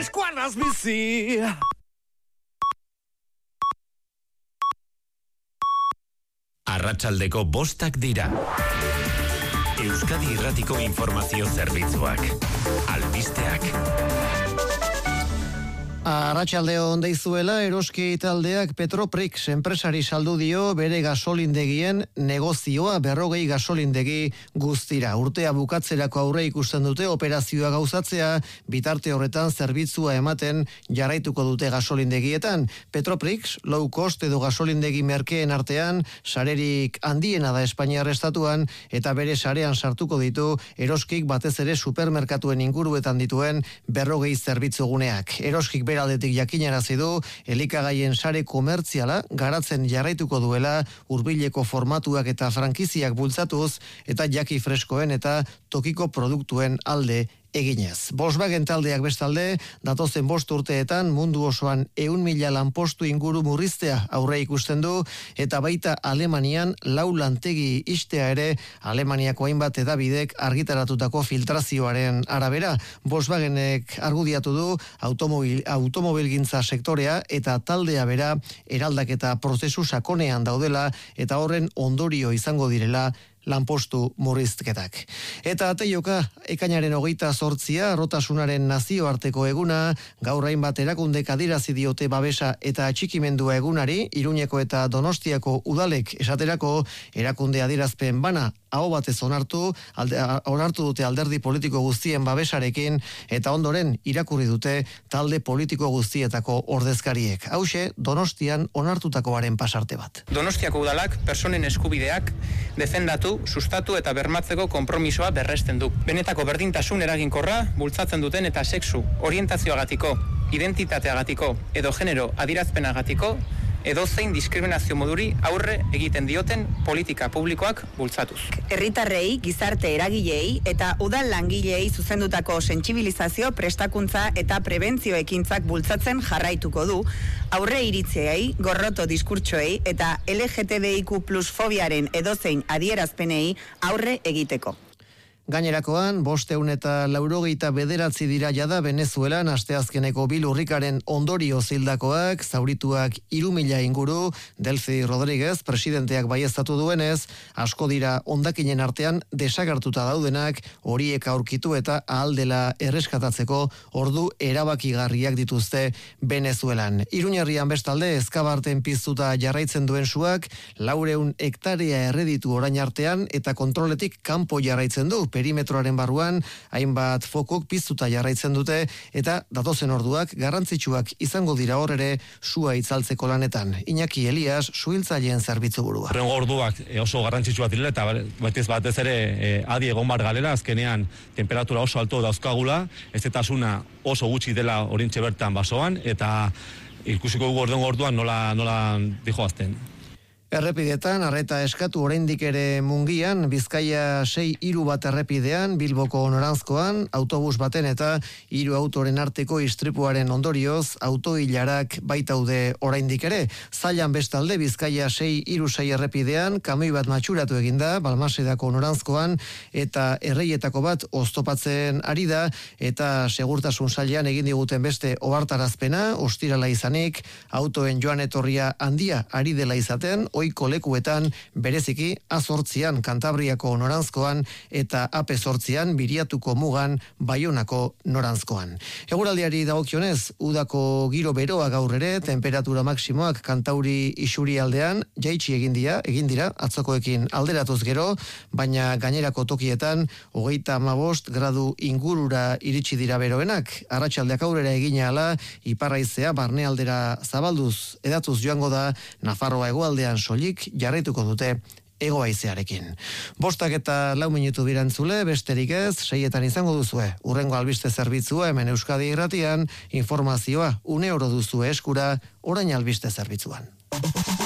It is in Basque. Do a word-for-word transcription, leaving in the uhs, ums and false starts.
eskuanaz bizi. Arratsaldeko bostak dira. Euskadi Irratiko Informazio Zerbitzuak. Albisteak. Arratsalde on deizuela, Eroski taldeak Petroprix enpresari saldu dio bere gasolindegien negozioa berrogei gasolindegi guztira. Urtea bukatzerako aurre ikusten dute operazioa gauzatzea, bitarte horretan zerbitzua ematen jarraituko dute gasolindegietan. Petroprix, low cost edo gasolindegi merkeen artean, sarerik handiena da Espainiar estatuan, eta bere sarean sartuko ditu Eroskik batez ere supermerkatuen inguruetan dituen berrogei zerbitzuguneak. Eroskik beraldetik jakinarazi du elikagaien sare komertziala garatzen jarraituko duela hurbileko formatuak eta frankiziak bultzatuz eta jaki freskoen eta tokiko produktuen alde eginez. Volkswagen taldeak bestalde, datozen bost urteetan mundu osoan ehun mila lanpostu inguru murriztea aurre ikusten du, eta baita Alemanian lau lantegi istea ere Alemaniako hainbat hedabidek argitaratutako filtrazioaren arabera. Volkswagenek argudiatu du automobil, automobilgintza sektorea eta taldea bera eraldaketa prozesu sakonean daudela eta horren ondorio izango direla lanpostu murrizketak. Eta ateioka, ekainaren hogeita zortzia, arrotasunaren nazioarteko eguna, gaur hainbat erakundek adierazi diote babesa eta atxikimendua egunari, Iruñeko eta Donostiako udalek esaterako erakunde adierazpen bana aho batez onartu, alde, onartu dute alderdi politiko guztien babesarekin, eta ondoren irakurri dute talde politiko guztietako ordezkariek. Hauxe, Donostian onartutakoaren pasarte bat. Donostiako udalak personen eskubideak defendatu, sustatu eta bermatzeko konpromisoa berresten du. Benetako berdintasun eraginkorra bultzatzen duten eta sexu orientazioagatiko, identitateagatiko edo genero adirazpenagatiko edo zein diskriminazio moduri aurre egiten dioten politika publikoak bultzatuz. Herritarrei, gizarte eragilei eta udal langilei zuzendutako sentsibilizazio, prestakuntza eta prebentzio ekintzak bultzatzen jarraituko du, aurre iritziei, gorroto diskurtsoei eta L G T B I Q plus fobiaren edozein adierazpenei aurre egiteko. Gainerakoan, bosteun eta laurogeita bederatzi dira jada Venezuelan asteazkeneko bilurrikaren ondorio zildakoak, zaurituak hiru mila inguru, Delcy Rodríguez presidenteak baieztatu duenez, asko dira hondakinen artean desagertuta daudenak, horiek aurkitu eta ahaldela erreskatatzeko ordu erabakigarriak dituzte Venezuelan. Iruñerrian bestalde, ezkabarten piztuta jarraitzen duen suak, laureun hektarea erreditu orain artean eta kontroletik kanpo jarraitzen du. Perimetroaren barruan, hainbat fokok piztuta jarraitzen dute, eta datozen orduak garrantzitsuak izango dira hor ere sua itzaltzeko lanetan. Iñaki Elias, suhiltzaileen zerbitzu burua. Horrengo orduak oso garrantzitsuak direla, eta batez batez ere eh, adi egon bar galera, azkenean temperatura oso alto dauzkagula, ezetasuna oso gutxi dela orintxe bertan basoan, eta ikusiko dugu ordengo orduan nola, nola dijoazten. Errepidetan, arreta eskatu oraindik ere Mungian, Bizkaia sei hiru bat errepidean, Bilboko noranzkoan, autobus baten eta hiru autoren arteko istripuaren ondorioz, autoilarak baitaude oraindik ere. Zailan bestalde, Bizkaia sei hiru sei errepidean, kamioi bat matxuratu eginda, Balmasedako noranzkoan, eta erreietako bat oztopatzen ari da, eta segurtasun sailean egin diguten beste ohartarazpena, ostirala izanik, autoen joan etorria handia ari dela izaten, ohiko lekuetan bereziki A zortzian Kantabriako noranzkoan eta A P zortzian Biriatuko mugan Baionako noranzkoan. Eguraldiari dagokionez, udako giro beroa gaur ere, temperatura maksimoak Kantauri isurialdean jaitsi egin dira, egin dira atzokoekin alderatuz gero, baina gainerako tokietan hogeita hamabost gradu ingurura iritsi dira beroenak. Arratsaldeak aurrera egina ala, iparraizea barnealdera zabalduz edatuz joango da, Nafarroa hegoaldean soilik jarraituko dute hegohaizearekin. Bostak eta lau minutu birantzule, besterik ez, seietan izango duzue. Urrengo albiste zerbitzua hemen Euskadi Irratian, informazioa une oro duzue eskura, orain albiste zerbitzuan.